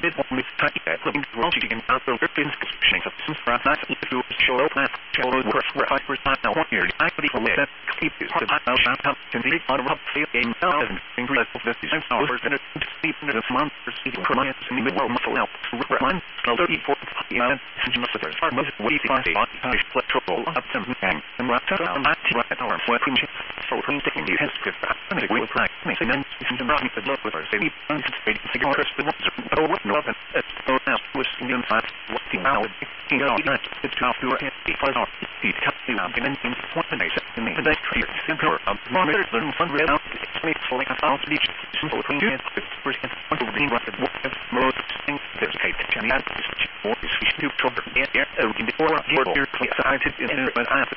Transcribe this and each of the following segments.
bit more with tight at the logic and other workings of some nice if you show up at shallow work for I first time now here. I could even let keep this to the shop can be on a fail game now and increase of this is hours and to sleep in this month for seeing clients in the middle muscle out to run 34 and just are most way to find a electrical up to hang and wrap around that right arm when so from taking the test with that and it will crack and then it's in running the look with our city and cigarettes the ones no what no and so now was in the inside what the now you know that it's how to because our feet cut you out and then in what the next in the day tree center of monitor learn fun real out it's like a sound beach so when you get percent what the thing what the most thing there's a can add more is fish to trouble in the four here excited in but I have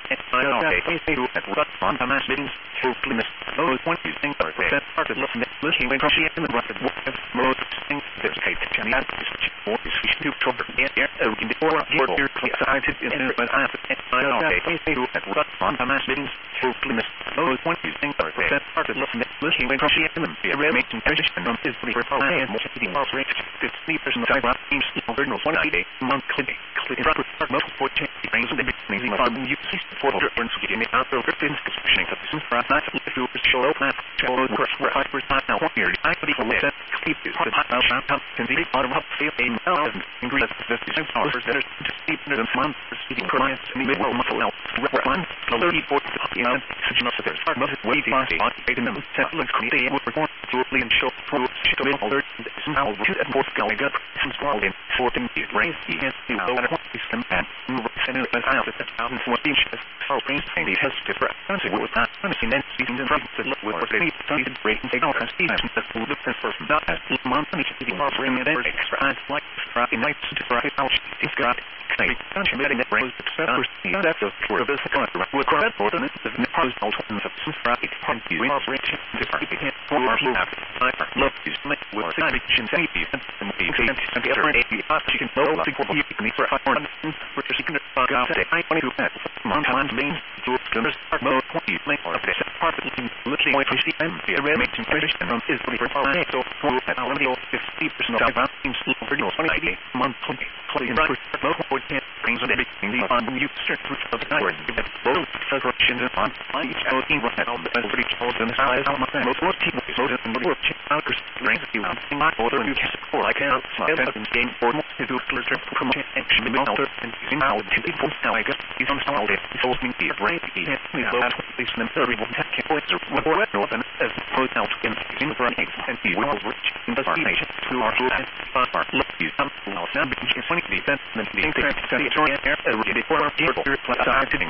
I do at what on the mass meetings to clean those one you think are that part of looking when she in the what most things there's a can add more is fish to trouble in the four here excited in but I have I do at what on the mass meetings to clean those one you think are that part of looking when she in the making position on is for and more eating more rate to sleepers and type teams over no one day monthly most for things the beginning of you see for the difference in the outdoor fitness description of this for us if you show up at work for hyper time now here I could even let keep this the shop can be bottom up fail a and increase this is hours that are to sleep in the month proceeding clients in the middle muscle out run 34 and suggest there's most way to find in the looks create would perform fully and show through alert now to and forth going up some small in 14 feet raise and you know that what is and send it out at 1000 inches so things the has different with that and then season from the look with what they need to break and take out and see the food of for not as month and it's more bring it extra like Friday nights to Friday out it's got contributing that brings the that's a for this with credit for the post alternative of some Friday and you will reach the Friday for look is make with sanitation safety and being and the other you can know like what you can for which is going to out I want to that sometimes means to start mode you make or this part of the looking way to see and the making position on is the so for that audio 50% of our teams for 20 monthly clean most things on everything on you search for the hour both corrections on each outing what all the every told in the size of my most people so that the work out strength you not order you can support I can't game for to do filter from action the alter and using out to the full now I got you on all it so me the brain we go out this the terrible tech points what and as put out in for an and we will reach in the nation to our look you some now now because when the defense the internet air ready for our gear side to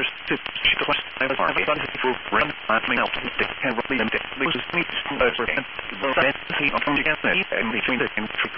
I was for run out the can really them loses me and between the